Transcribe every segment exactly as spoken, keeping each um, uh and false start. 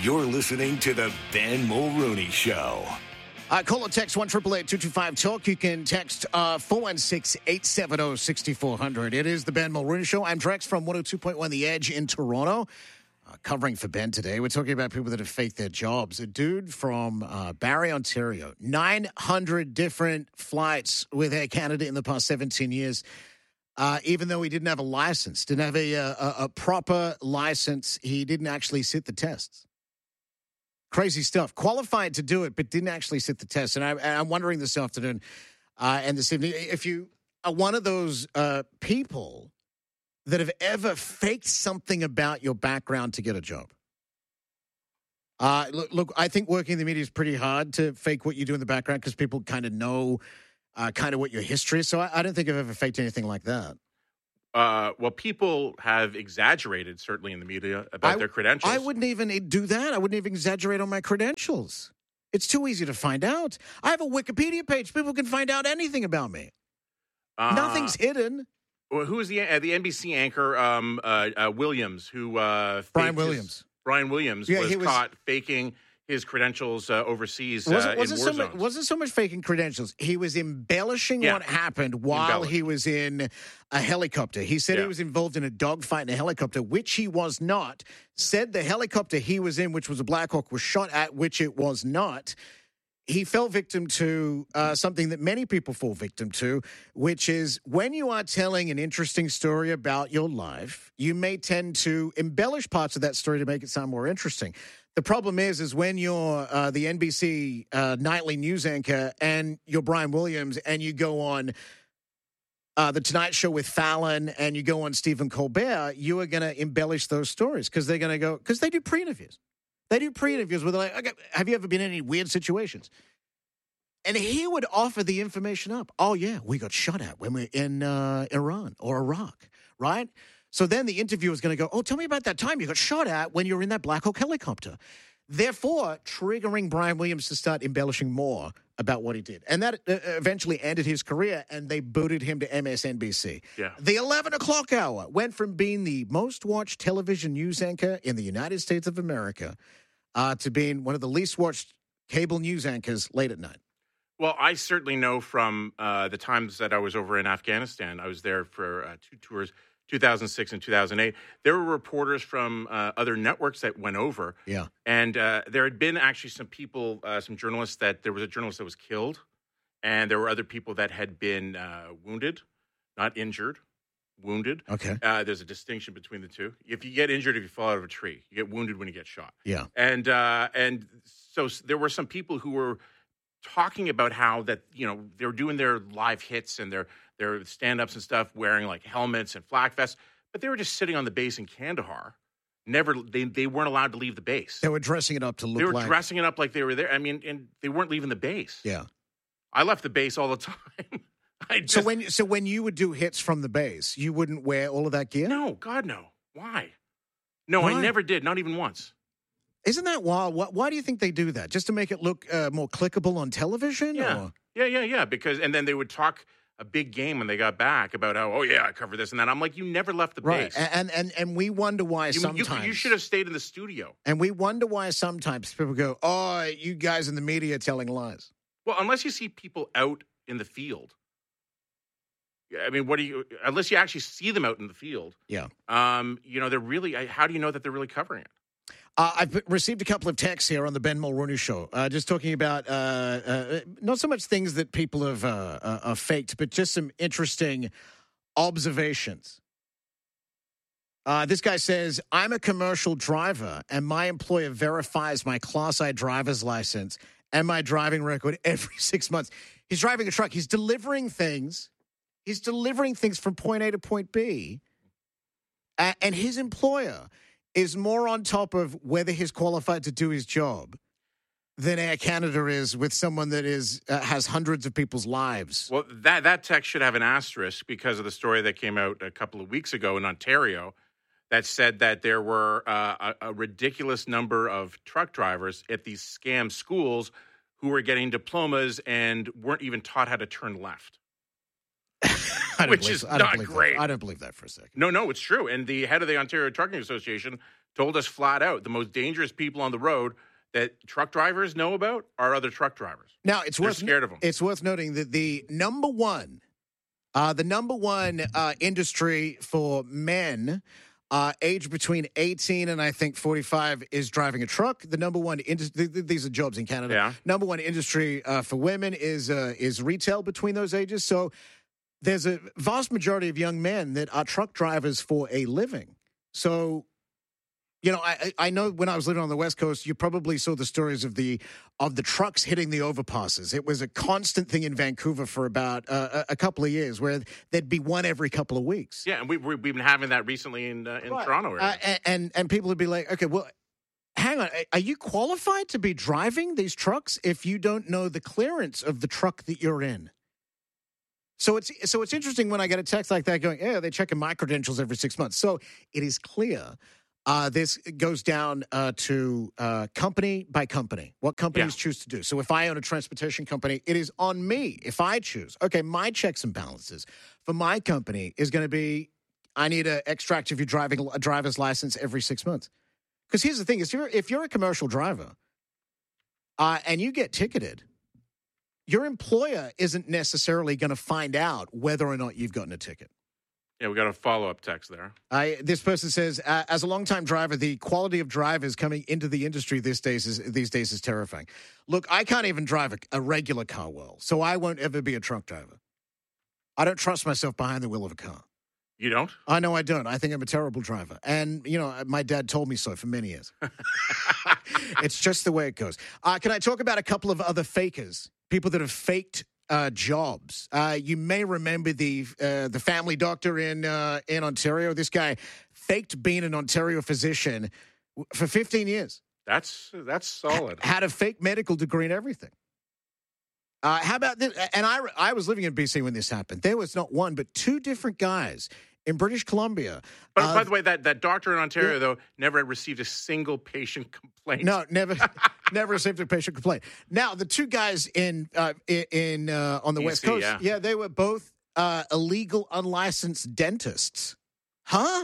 You're listening to the Ben Mulrooney Show. Uh, call or text one eight eight eight, two two five, talk. You can text uh, four one six, eight seven zero, six four zero zero. It is the Ben Mulrooney Show. I'm Drex from one oh two point one The Edge in Toronto. Uh, covering for Ben today. We're talking about people that have faked their jobs. A dude from uh, Barrie, Ontario, nine hundred different flights with Air Canada in the past seventeen years. Uh, even though he didn't have a license, didn't have a, a, a proper license, he didn't actually sit the tests. Crazy stuff. Qualified to do it, but didn't actually sit the test. And, I, and I'm wondering this afternoon uh, and this evening, if you are one of those uh, people that have ever faked something about your background to get a job. Uh, look, look, I think working in the media is pretty hard to fake what you do in the background because people kind of know uh, kind of what your history is. So I, I don't think I've ever faked anything like that. Uh, well, people have exaggerated, certainly in the media, about I, their credentials. I wouldn't even do that. I wouldn't even exaggerate on my credentials. It's too easy to find out. I have a Wikipedia page. People can find out anything about me. Uh, Nothing's hidden. Well, who is the uh, the N B C anchor, um, uh, uh, Williams, who uh, Brian Williams. His, Brian Williams yeah, was, was caught faking his credentials uh, overseas uh, wasn't, in wasn't war so zones. Much, wasn't so much faking credentials. He was embellishing yeah. what happened while Embellished. he was in a helicopter. He said yeah. he was involved in a dogfight in a helicopter, which he was not. Said the helicopter he was in, which was a Black Hawk, was shot at, which it was not. He fell victim to uh, something that many people fall victim to, which is when you are telling an interesting story about your life, you may tend to embellish parts of that story to make it sound more interesting. The problem is, is when you're uh, the N B C uh, nightly news anchor and you're Brian Williams and you go on uh, the Tonight Show with Fallon and you go on Stephen Colbert, you are going to embellish those stories because they're going to go, because they do pre-interviews. They do pre-interviews where they're like, okay, have you ever been in any weird situations? And he would offer the information up. Oh, yeah, we got shot at when we were in uh, Iran or Iraq, right? So then the interviewer is going to go, oh, tell me about that time you got shot at when you were in that Black Hawk helicopter. Therefore, triggering Brian Williams to start embellishing more about what he did. And that uh, eventually ended his career, and they booted him to M S N B C. Yeah. The eleven o'clock hour went from being the most watched television news anchor in the United States of America uh, to being one of the least watched cable news anchors late at night. Well, I certainly know from uh, the times that I was over in Afghanistan. I was there for uh, two tours, two thousand six and two thousand eight. There were reporters from uh, other networks that went over. Yeah. And uh, there had been actually some people, uh, some journalists that there was a journalist that was killed. And there were other people that had been uh, wounded, not injured, wounded. Okay. Uh, there's a distinction between the two. If you get injured, if you fall out of a tree, you get wounded when you get shot. Yeah. And uh, and so there were some people who were talking about how that, you know, they were doing their live hits and their their stand-ups and stuff wearing like helmets and flak vests, but they were just sitting on the base in Kandahar. Never, they they weren't allowed to leave the base. They were dressing it up to look They were like... dressing it up like they were there. I mean, and they weren't leaving the base. Yeah. I left the base all the time. I just, so when so when you would do hits from the base, you wouldn't wear all of that gear? No, God, no. Why? No, Why? I never did. Not even once. Isn't that wild? Why, why do you think they do that? Just to make it look uh, more clickable on television? Yeah. Or? Yeah, yeah, yeah. Because, and then they would talk a big game when they got back about how, oh, yeah, I covered this and that. I'm like, you never left the Right. base. And, and and we wonder why you, sometimes. You, you should have stayed in the studio. And we wonder why sometimes people go, oh, you guys in the media are telling lies. Well, unless you see people out in the field. I mean, what do you, unless you actually see them out in the field. Yeah. Um, you know, they're really, how do you know that they're really covering it? Uh, I've received a couple of texts here on the Ben Mulrooney Show, uh, just talking about uh, uh, not so much things that people have uh, uh, uh, faked, but just some interesting observations. Uh, this guy says, I'm a commercial driver, and my employer verifies my Class I driver's license and my driving record every six months. He's driving a truck. He's delivering things. He's delivering things from point A to point B, uh, and his employer is more on top of whether he's qualified to do his job than Air Canada is with someone that is uh, has hundreds of people's lives. Well, that, that text should have an asterisk because of the story that came out a couple of weeks ago in Ontario that said that there were uh, a, a ridiculous number of truck drivers at these scam schools who were getting diplomas and weren't even taught how to turn left. Which believe, is I don't not believe great. That. I don't believe that for a second. No, no, it's true. And the head of the Ontario Trucking Association told us flat out the most dangerous people on the road that truck drivers know about are other truck drivers. Now, it's They're worth scared of them. It's worth noting that the number one, uh, the number one uh, industry for men uh, aged between eighteen and I think forty-five is driving a truck. The number one industry, these are jobs in Canada. Yeah. Number one industry uh, for women is uh, is retail between those ages. So there's a vast majority of young men that are truck drivers for a living. So, you know, I I know when I was living on the West Coast, you probably saw the stories of the of the trucks hitting the overpasses. It was a constant thing in Vancouver for about uh, a couple of years, where there'd be one every couple of weeks. Yeah, and we, we, we've been having that recently in uh, in Right. Toronto area. Uh, and, and and people would be like, okay, well, hang on, are you qualified to be driving these trucks if you don't know the clearance of the truck that you're in? So it's so it's interesting when I get a text like that going, yeah, they're checking my credentials every six months. So it is clear. Uh, this goes down uh, to uh, company by company, what companies Yeah. choose to do. So if I own a transportation company, it is on me if I choose. Okay, my checks and balances for my company is going to be, I need an extract of your driving a driver's license every six months. Because here's the thing: is you're if you're a commercial driver uh, and you get ticketed, your employer isn't necessarily going to find out whether or not you've gotten a ticket. Yeah, we got a follow-up text there. I, this person says, uh, as a longtime driver, the quality of drivers coming into the industry these days is these days is terrifying. Look, I can't even drive a, a regular car well, so I won't ever be a truck driver. I don't trust myself behind the wheel of a car. You don't? I know I don't. I think I'm a terrible driver. And, you know, my dad told me so for many years. It's just the way it goes. Uh, can I talk about a couple of other fakers, people that have faked Uh, jobs? Uh, you may remember the uh, the family doctor in uh, in Ontario. This guy faked being an Ontario physician for fifteen years. That's that's solid. Ha- had a fake medical degree and everything. Uh, how about this? And I I was living in B C when this happened. There was not one but two different guys in British Columbia. But Uh, by the way, that, that doctor in Ontario, though, never had received a single patient complaint. No, never, never received a patient complaint. Now, the two guys in uh, in, in uh, on the B C, West Coast, yeah. yeah, they were both uh, illegal, unlicensed dentists. Huh?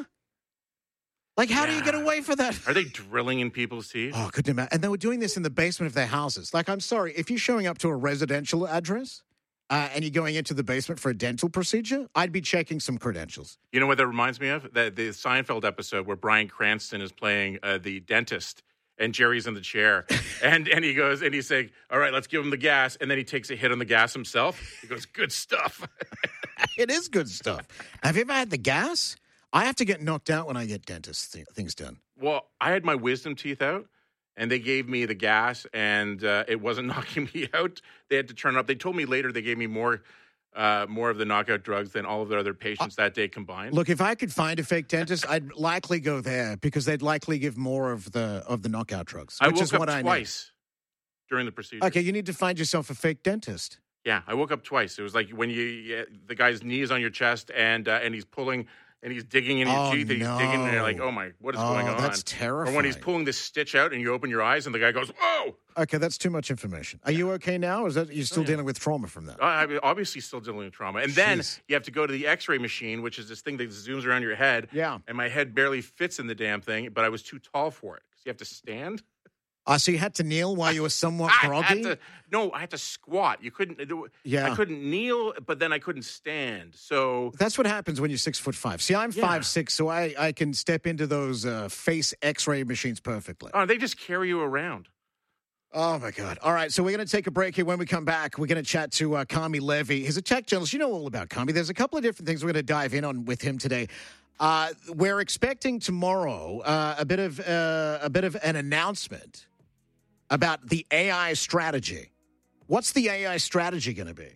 Like, how do you get Yeah. away for that? Are they drilling in people's teeth? Oh, couldn't imagine. And they were doing this in the basement of their houses. Like, I'm sorry, if you're showing up to a residential address uh, and you're going into the basement for a dental procedure, I'd be checking some credentials. You know what that reminds me of? The, the Seinfeld episode where Bryan Cranston is playing uh, the dentist and Jerry's in the chair. and and he goes, and he's saying, all right, let's give him the gas. And then he takes a hit on the gas himself. He goes, good stuff. It is good stuff. Have you ever had the gas? I have to get knocked out when I get dentist th- things done. Well, I had my wisdom teeth out, and they gave me the gas, and uh, it wasn't knocking me out. They had to turn it up. They told me later they gave me more uh, more of the knockout drugs than all of the other patients that day combined. Look, if I could find a fake dentist, I'd likely go there because they'd likely give more of the of the knockout drugs, I which woke is up what I twice during the procedure. need. Okay, you need to find yourself a fake dentist. Yeah, I woke up twice. It was like when you, you the guy's knees on your chest, and uh, and he's pulling and he's digging in your Oh, teeth, and he's digging, and you're like, no. oh my, what is Oh, going on? that's Or when he's terrifying. pulling this stitch out, and you open your eyes, and the guy goes, whoa! Okay, that's too much information. Are you okay now, or is that you're still Oh, yeah. dealing with trauma from that? I I- obviously still dealing with trauma. And then Jeez. you have to go to the X-ray machine, which is this thing that zooms around your head. Yeah. And my head barely fits in the damn thing, but I was too tall for it because you have to stand. Uh, so you had to kneel while you were somewhat I groggy? had to, no, I had to squat. You couldn't. Yeah. I couldn't kneel, but then I couldn't stand. So That's what happens when you're six foot five. See, I'm Yeah. five six, so I, I can step into those uh, face X-ray machines perfectly. oh, they just carry you around. Oh, my God. All right, so we're going to take a break here. When we come back, we're going to chat to uh, Kami Levy. He's a tech journalist. You know all about Kami. There's a couple of different things we're going to dive in on with him today. Uh, we're expecting tomorrow uh, a bit of uh, a bit of an announcement about the A I strategy. What's the A I strategy going to be?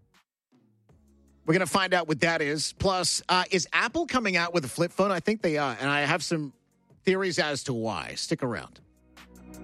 We're going to find out what that is. Plus, uh, is Apple coming out with a flip phone? I think they are, and I have some theories as to why. Stick around.